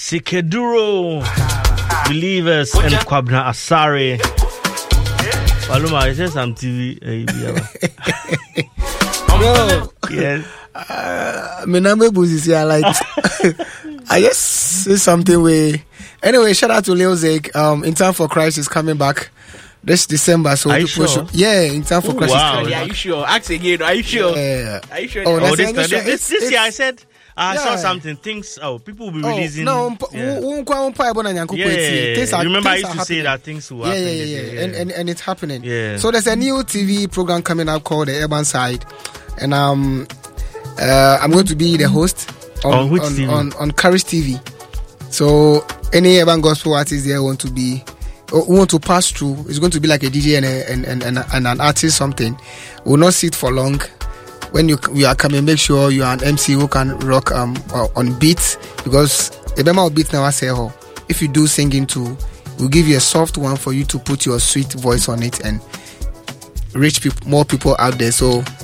Sikeduro, Believers, and Kwabna Asare. Paloma, I said some TV. Yes. Mename Buzisi, I like. I guess say something way. Anyway, shout out to Lil Zake. In Time for Christ is coming back this December. So are you sure? In Time for Christ. Wow. Are you sure? Ask again. Are you sure? Are you sure? This year I said I saw something. Things. People will be releasing. Remember, I used to say that things will happen. Yeah. And it's happening. Yeah. So there's a new TV program coming up called The Urban Side, and I'm going to be the host on Caris TV. So any urban gospel artist there want to pass through, it's going to be like a DJ and an artist something. Will not sit for long. When you are coming, make sure you are an MC who can rock on beats, because the Bema beat now I say if you do singing too, we'll give you a soft one for you to put your sweet voice on it and reach more people out there. So